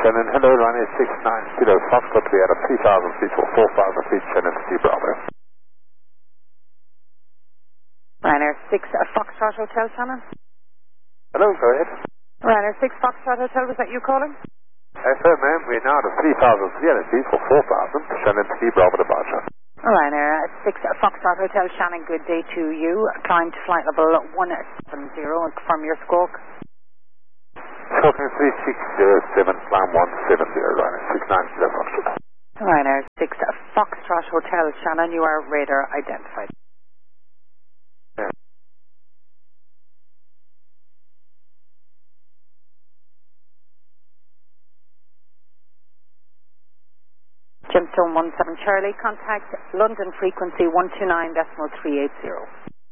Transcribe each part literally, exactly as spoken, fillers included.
Shannon, hello, Ryanair six nine Kilo Foxtrot, we had a three thousand feet for four thousand feet, Shannon City Bravo. Ryanair six uh, Foxtrot Hotel, Shannon. Hello, go ahead. Ryanair six Foxtrot Hotel, was that you calling? Yes, sir, ma'am, we're now at a three thousand three hundred feet for four thousand, Shannon City Bravo departure. Ryanair six uh, Foxtrot Hotel, Shannon, good day to you. Climb to flight level one seven zero and confirm your squawk. Talking three six zero seven, climb one seven zero, Ryanair six nine Kilo Foxtrot. Ryanair six uh, Foxtrot Hotel, Shannon, you are radar identified. Yeah. Gemstone one seven Charlie, contact London frequency one two nine point three eight zero.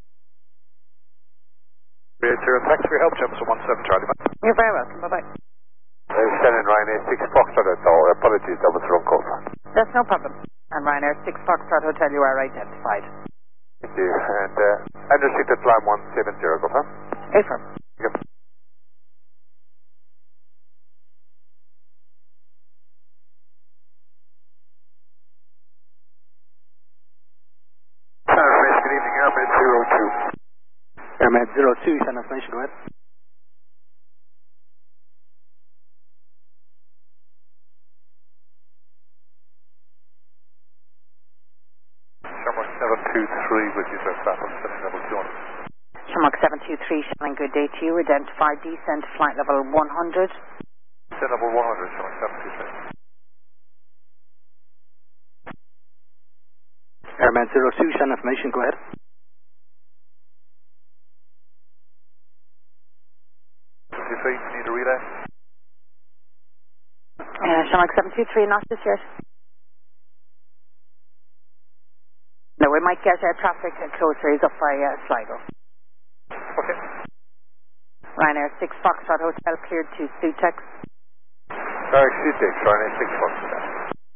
three eight zero, thanks for your help, Gemstone one seven Charlie. You're very welcome, bye-bye. Uh, Shannon, Ryanair six Foxtrot Hotel, apologies, that was the wrong call. That's no problem. And Ryanair six Foxtrot Hotel, you are identified. Thank you, and uh, unrestricted climb one seven zero, confirm? Affirm. Yep. Good evening, Airman zero two. Airman zero two, send information, go ahead. Shamrock seven two three with you, sir, staff on seven level two hundred. Shamrock seven two three, Shannon, good day to you. Identify descent flight level one hundred. Descent level one hundred, Shamrock seven two three. Airman zero two, send information, go ahead. You say you need a relay? Uh, Shamrock seven two three, not just yet. No, we might get uh, traffic closer. He's up by uh, Sligo. Okay. Ryanair six Foxtrot Hotel cleared to Sutex. Sorry, Sutex, Ryanair six Foxtrot.